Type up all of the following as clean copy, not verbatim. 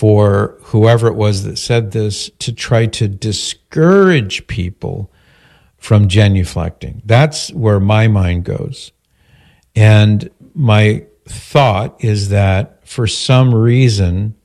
for whoever it was that said this to try to discourage people from genuflecting. That's where my mind goes. And my thought is that for some reason,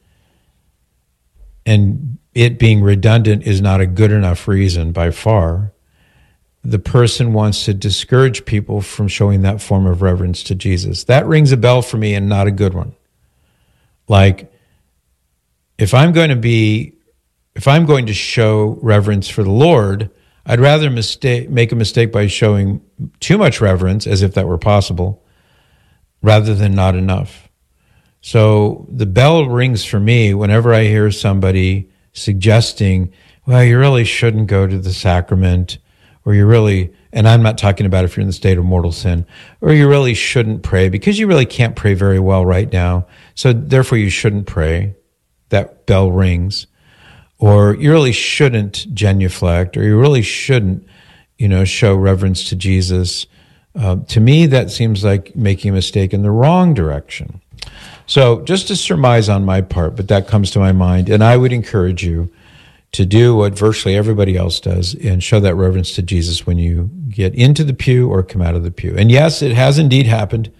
and it being redundant is not a good enough reason by far, the person wants to discourage people from showing that form of reverence to Jesus. That rings a bell for me, and not a good one. Like, if I'm going to show reverence for the Lord, I'd rather make a mistake by showing too much reverence, as if that were possible, rather than not enough. So the bell rings for me whenever I hear somebody suggesting, well, you really shouldn't go to the sacrament, or you really, and I'm not talking about if you're in the state of mortal sin, or you really shouldn't pray because you really can't pray very well right now, so therefore you shouldn't pray. That bell rings. Or you really shouldn't genuflect, or you really shouldn't, show reverence to Jesus. To me, that seems like making a mistake in the wrong direction. So just a surmise on my part, but that comes to my mind, and I would encourage you to do what virtually everybody else does and show that reverence to Jesus when you get into the pew or come out of the pew. And yes, it has indeed happened.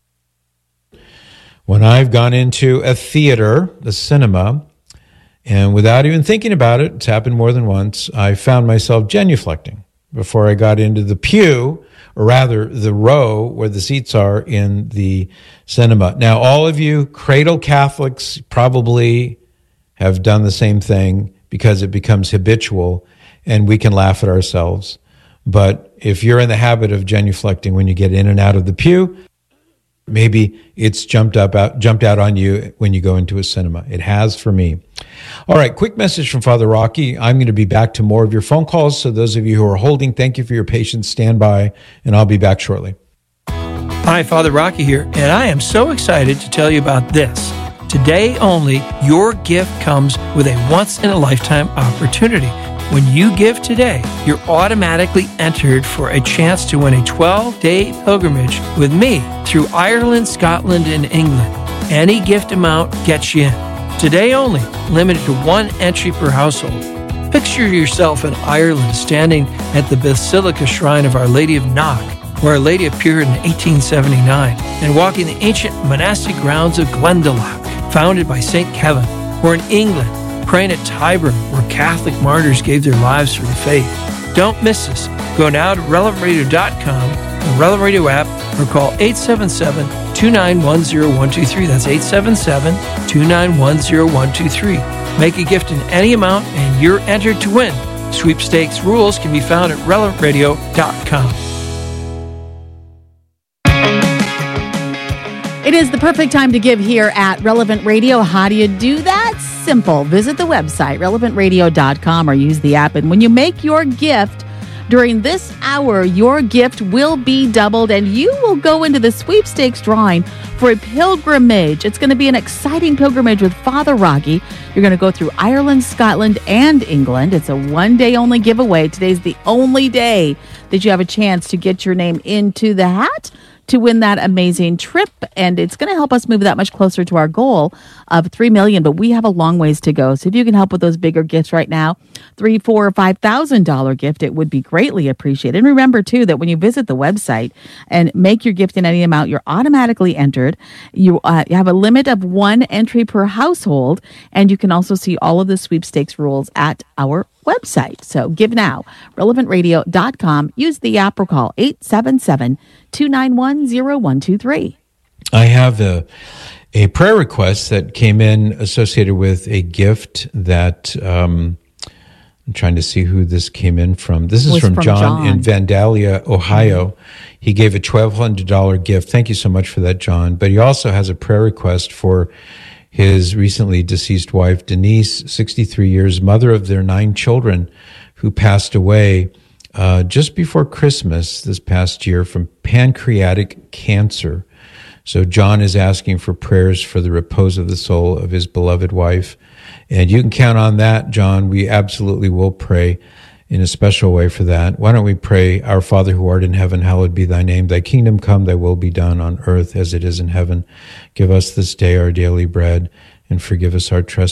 When I've gone into a theater, the cinema, and without even thinking about it, it's happened more than once, I found myself genuflecting before I got into the pew, or rather the row where the seats are in the cinema. Now, all of you cradle Catholics probably have done the same thing because it becomes habitual and we can laugh at ourselves. But if you're in the habit of genuflecting when you get in and out of the pew, maybe it's jumped out on you when you go into a cinema. It has for me. All right, quick message from Father Rocky. I'm going to be back to more of your phone calls. So those of you who are holding, thank you for your patience. Stand by, and I'll be back shortly. Hi, Father Rocky here, and I am so excited to tell you about this. Today only, your gift comes with a once-in-a-lifetime opportunity. When you give today, you're automatically entered for a chance to win a 12-day pilgrimage with me through Ireland, Scotland, and England. Any gift amount gets you in. Today only, limited to one entry per household. Picture yourself in Ireland standing at the Basilica Shrine of Our Lady of Knock, where Our Lady appeared in 1879, and walking the ancient monastic grounds of Glendalough, founded by St. Kevin, or in England, praying at Tyburn, where Catholic martyrs gave their lives for the faith. Don't miss us. Go now to relevantradio.com, the Relevant Radio app, or call 877-291-0123. That's 877-291-0123. Make a gift in any amount, and you're entered to win. Sweepstakes rules can be found at relevantradio.com. It is the perfect time to give here at Relevant Radio. How do you do that? Simple. Visit the website, relevantradio.com, or use the app. And when you make your gift during this hour, your gift will be doubled, and you will go into the sweepstakes drawing for a pilgrimage. It's going to be an exciting pilgrimage with Father Rocky. You're going to go through Ireland, Scotland, and England. It's a one-day only giveaway. Today's the only day that you have a chance to get your name into the hat to win that amazing trip, and it's going to help us move that much closer to our goal of $3 million, but we have a long ways to go. So if you can help with those bigger gifts right now, $3,000, $4,000, or $5,000 gift, it would be greatly appreciated. And remember, too, that when you visit the website and make your gift in any amount, you're automatically entered. You have a limit of one entry per household, and you can also see all of the sweepstakes rules at our website. So give now, relevantradio.com. Use the app or call 877-291-0123. I have a prayer request that came in associated with a gift that I'm trying to see who this came in from. This is from John in Vandalia, Ohio. He gave a $1,200 gift. Thank you so much for that, John. But he also has a prayer request for his recently deceased wife, Denise, 63 years, mother of their 9 children, who passed away just before Christmas this past year from pancreatic cancer. So John is asking for prayers for the repose of the soul of his beloved wife. And you can count on that, John. We absolutely will pray in a special way for that. Why don't we pray, Our Father who art in heaven, hallowed be thy name. Thy kingdom come, thy will be done on earth as it is in heaven. Give us this day our daily bread, and forgive us our trespasses